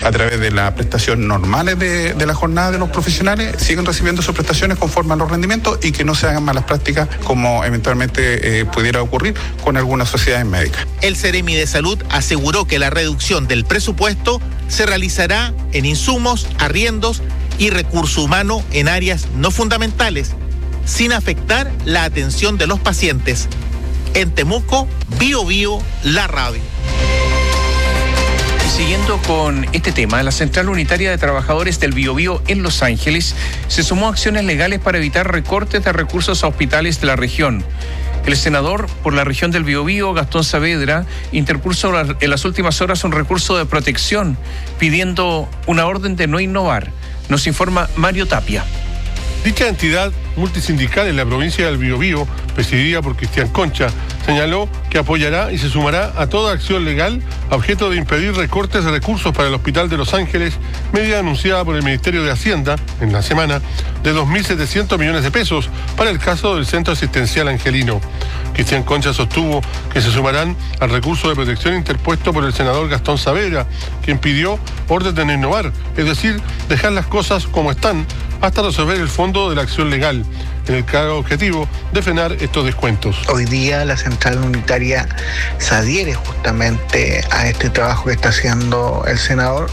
a través de las prestaciones normales de la jornada de los profesionales, siguen recibiendo sus prestaciones conforme a los rendimientos y que no se hagan malas prácticas como eventualmente pudiera ocurrir con algunas sociedades médicas. El Ceremi de Salud aseguró que la reducción del presupuesto se realizará en insumos, arriendos y recurso humano en áreas no fundamentales, sin afectar la atención de los pacientes. En Temuco, Biobío, la radio. Siguiendo con este tema, la Central Unitaria de Trabajadores del Biobío en Los Ángeles se sumó a acciones legales para evitar recortes de recursos a hospitales de la región. El senador por la región del Biobío, Gastón Saavedra, interpuso en las últimas horas un recurso de protección pidiendo una orden de no innovar. Nos informa Mario Tapia. Dicha entidad multisindical en la provincia del Biobío, presidida por Cristian Concha, señaló que apoyará y se sumará a toda acción legal a objeto de impedir recortes de recursos para el Hospital de Los Ángeles, medida anunciada por el Ministerio de Hacienda en la semana de 2.700 millones de pesos para el caso del Centro Asistencial Angelino. Cristian Concha sostuvo que se sumarán al recurso de protección interpuesto por el senador Gastón Saavedra, quien pidió orden de no innovar, es decir, dejar las cosas como están hasta resolver el fondo de la acción legal, en el claro objetivo de frenar estos descuentos. Hoy día la Central Unitaria se adhiere justamente a este trabajo que está haciendo el senador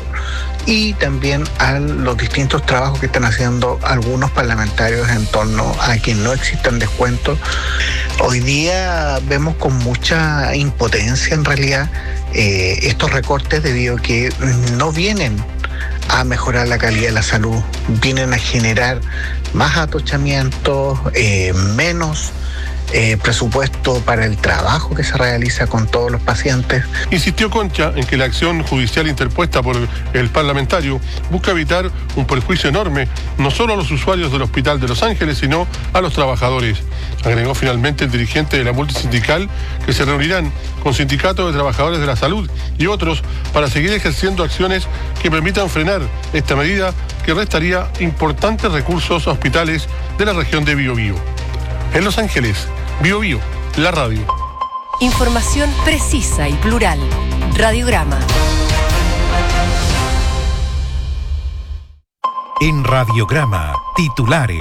y también a los distintos trabajos que están haciendo algunos parlamentarios en torno a que no existan descuentos. Hoy día vemos con mucha impotencia en realidad estos recortes debido a que no vienen a mejorar la calidad de la salud, vienen a generar más atochamientos, menos presupuesto para el trabajo que se realiza con todos los pacientes. Insistió Concha en que la acción judicial interpuesta por el parlamentario busca evitar un perjuicio enorme, no solo a los usuarios del Hospital de Los Ángeles, sino a los trabajadores. Agregó finalmente el dirigente de la multisindical que se reunirán con sindicatos de trabajadores de la salud y otros para seguir ejerciendo acciones que permitan frenar esta medida que restaría importantes recursos a hospitales de la región de Biobío. En Los Ángeles, Biobío, la radio. Información precisa y plural. Radiograma. En Radiograma, titulares.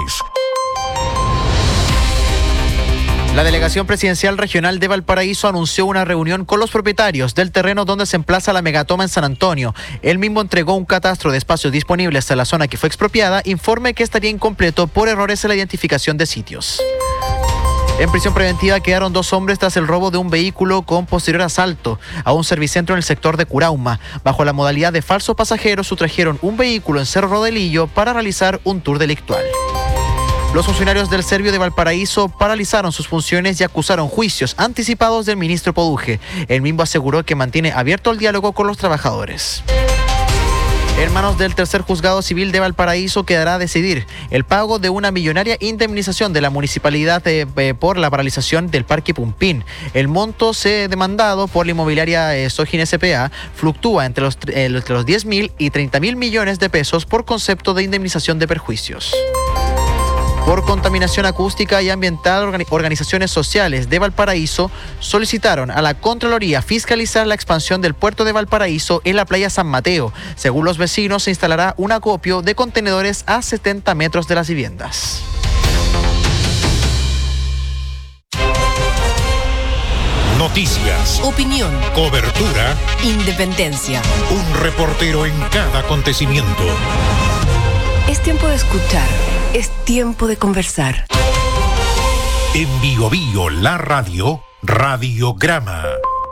La Delegación Presidencial Regional de Valparaíso anunció una reunión con los propietarios del terreno donde se emplaza la megatoma en San Antonio. Él mismo entregó un catastro de espacios disponibles en la zona que fue expropiada, informe que estaría incompleto por errores en la identificación de sitios. En prisión preventiva quedaron 2 hombres tras el robo de un vehículo con posterior asalto a un servicentro en el sector de Curauma. Bajo la modalidad de falso pasajero, sustrajeron un vehículo en Cerro Rodelillo para realizar un tour delictual. Los funcionarios del Servio de Valparaíso paralizaron sus funciones y acusaron juicios anticipados del ministro Poduje. El mismo aseguró que mantiene abierto el diálogo con los trabajadores. En manos del tercer juzgado civil de Valparaíso quedará a decidir el pago de una millonaria indemnización de la municipalidad por la paralización del Parque Pumpín. El monto demandado por la inmobiliaria Sojin S.p.A. fluctúa entre los 10.000 y 30.000 millones de pesos por concepto de indemnización de perjuicios. Por contaminación acústica y ambiental, organizaciones sociales de Valparaíso solicitaron a la Contraloría fiscalizar la expansión del puerto de Valparaíso en la playa San Mateo. Según los vecinos, se instalará un acopio de contenedores a 70 metros de las viviendas. Noticias, Opinión, cobertura, independencia. un reportero en cada acontecimiento. Es tiempo de escuchar. Es tiempo de conversar. En Biobío, la radio, Radiograma.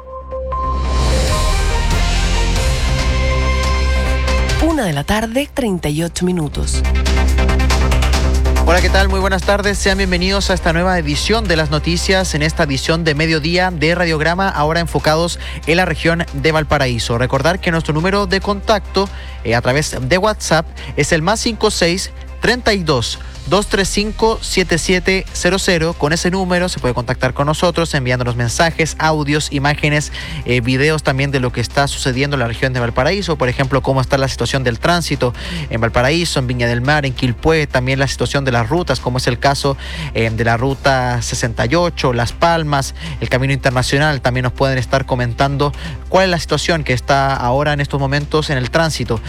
Una de la tarde, 38 minutos. Hola, ¿qué tal? Muy buenas tardes. Sean bienvenidos a esta nueva edición de las noticias, en esta edición de mediodía de Radiograma, ahora enfocados en la región de Valparaíso. Recordar que nuestro número de contacto a través de WhatsApp es el +56 32 235 7700. Con ese número se puede contactar con nosotros enviándonos mensajes, audios, imágenes, videos también de lo que está sucediendo en la región de Valparaíso. Por ejemplo, cómo está la situación del tránsito en Valparaíso, en Viña del Mar, en Quilpué, también la situación de las rutas, como es el caso de la ruta 68, Las Palmas, el Camino Internacional. También nos pueden estar comentando cuál es la situación que está ahora en estos momentos en el tránsito